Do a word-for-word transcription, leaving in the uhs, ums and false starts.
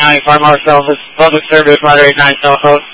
County Fire Marshal. This is Public Service, Moderator eight nine cell code.